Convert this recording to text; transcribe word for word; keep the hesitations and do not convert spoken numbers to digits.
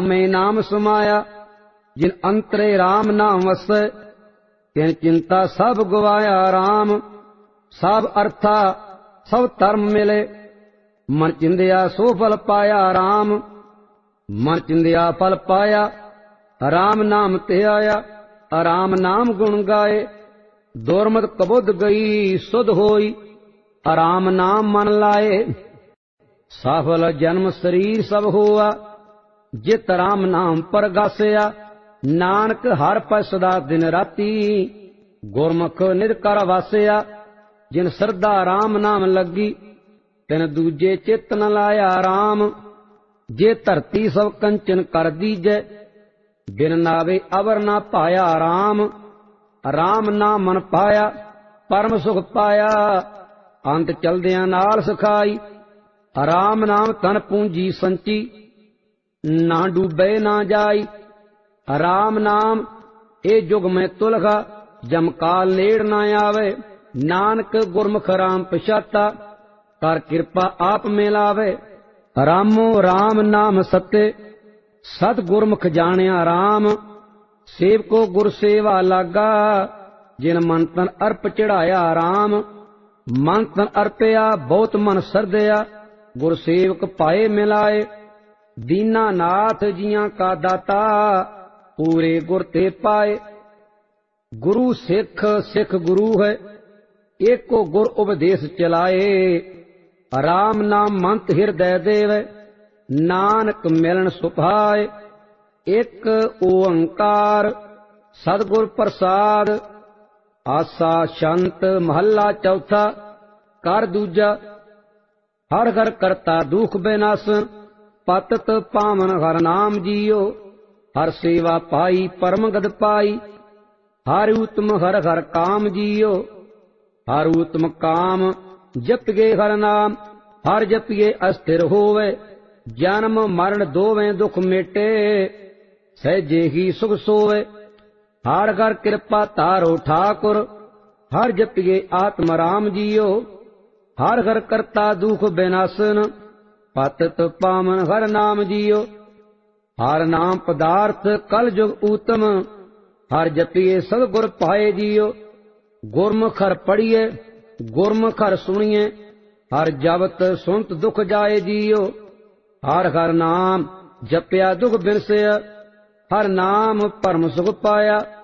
रामे नाम समाया। जिन अंतरे राम नाम वसै तिन चिंता सब गवाया। राम सब अर्था सब धर्म मिले मन चिंदिया सो फल पाया। राम मन चिंदिया फल पाया राम नाम ते आया। राम नाम गुण गाए दुर्मत कबुद गई सुध होई। राम नाम मन लाए सफल जन्म शरीर सब हुआ। जित राम नाम परगासिया नानक हर पै सदा दिन राती। गुरमुख निज कर वासिया जिन श्रद्धा राम नाम लगी तिन दूजे चित न लाया। राम जे धरती सब कंचन कर दीजै बिन नावे अवर ना पाया। राम राम नाम मन पाया परम सुख पाया। अंत चलदियां नाल सिखाई राम नाम तन पूंजी संची। ना डूबे ना जाई राम नाम ए जुग में तुलगा। जमकाल नेड़ ना आवे नानक गुरमुख राम पछाता। कर कृपा आप मिलावे रामो राम नाम सत्य। सत गुरमुख जानिया राम सेवको गुर सेवा लागा। जिन मन तन अर्प चढ़ाया राम मन तन अर्पया बहुत मन सरदया। गुर सेवक पाए मिलाए दीना नाथ जियां का दाता। पूरे गुर ते पाए गुरु सिख सिख गुरु है एको गुर उपदेश चलाए। राम नाम मंत हृदय देव नानक मिलन सुभाए। एक ओंकार सतगुर प्रसाद। आसा शंत महला चौथा। कर दूजा हर घर करता दुख बेनासन। पतत पावन हर नाम जियो हर सेवा पाई परम गद पाई। हर उत्तम हर हर काम जियो हर उत्तम काम जपिए हर नाम। हर जपिए अस्थिर होवे जन्म मरण दोवें दुख मेटे। सहजे ही सुख सोवे हर घर कृपा तारो ठाकुर। हर जपिए आत्म राम जियो हर घर करता दुख बेनासन। पतत पावन हर नाम जियो हर नाम पदार्थ कल जुग उत्तम। हर जपिए सतगुर पाए जियो गुरमुख हर पढ़िए गुरमुख हर सुनिए। हर जबत सुनत दुख जाए जियो हर हर नाम जपया दुख बिनसया। हर नाम परम सुख पाया।